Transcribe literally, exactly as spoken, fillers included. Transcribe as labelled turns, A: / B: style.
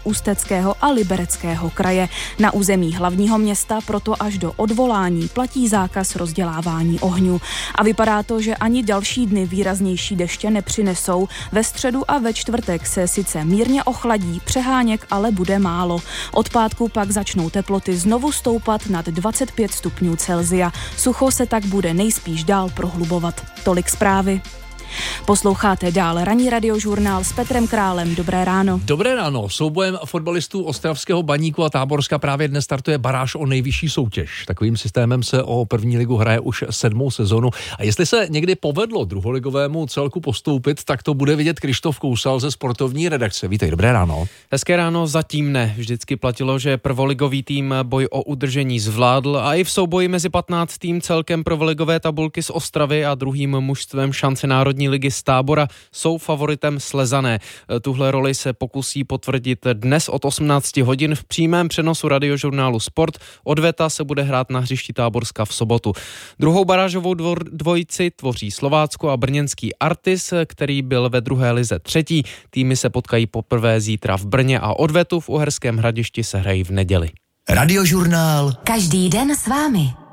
A: Ústeckého a Libereckého kraje. Na území hlavního města proto až do odvolání platí zákaz rozdělávání ohňů. A vypadá to, že ani další dny výraznější deště nepřinesou. Ve středu a ve čtvrtek se sice mírně ochladí, přeháněk ale bude málo. Od pátku pak začnou teploty znovu stoupat nad dvacet pět stupňů Celsia. Sucho se tak bude nejspíš dál prohlubovat. Tolik zprávy. Posloucháte dál ranní radiožurnál s Petrem Králem. Dobré ráno.
B: Dobré ráno. Soubojem fotbalistů ostravského Baníku a Táborska právě dnes startuje baráž o nejvyšší soutěž. Takovým systémem se o první ligu hraje už sedmou sezonu. A jestli se někdy povedlo druholigovému celku postoupit, tak to bude vidět Krištof Kousal ze sportovní redakce. Vítej, dobré ráno.
C: Hezké ráno, zatím ne. Vždycky platilo, že prvoligový tým boj o udržení zvládl a i v souboji mezi patnáctým celkem prvoligové tabulky z Ostravy a druhým mužstvem šance národní ligy z Tábora jsou favoritem Slezané. Tuhle roli se pokusí potvrdit dnes od osmnáct hodin v přímém přenosu radiožurnálu Sport. Odveta se bude hrát na hřišti Táborska v sobotu. Druhou barážovou dvor, dvojici tvoří Slovácko a brněnský Artis, který byl ve druhé lize třetí. Týmy se potkají poprvé zítra v Brně a odvetu v Uherském Hradišti se hrají v neděli.
D: Radiožurnál.
E: Každý den s vámi.